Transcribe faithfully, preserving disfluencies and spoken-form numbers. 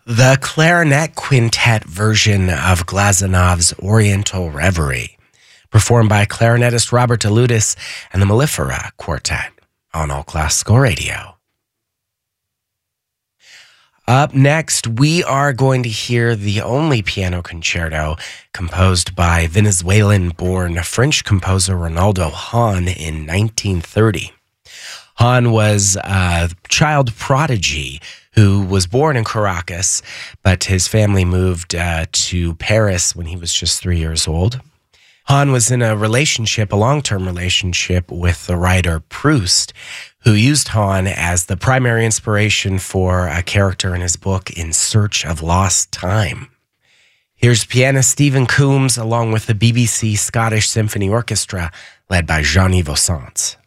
The clarinet quintet version of Glazonov's Oriental Reverie, performed by clarinetist Robert DeLutis and the Mellifera Quartet on All Classical Radio. Up next, we are going to hear the only piano concerto composed by Venezuelan-born French composer Ronaldo Hahn in nineteen thirty. Hahn was a child prodigy who was born in Caracas, but his family moved uh, to Paris when he was just three years old. Hahn was in a relationship, a long-term relationship with the writer Proust, who used Hahn as the primary inspiration for a character in his book In Search of Lost Time. Here's pianist Stephen Coombs along with the B B C Scottish Symphony Orchestra led by Jean-Yves Ossance.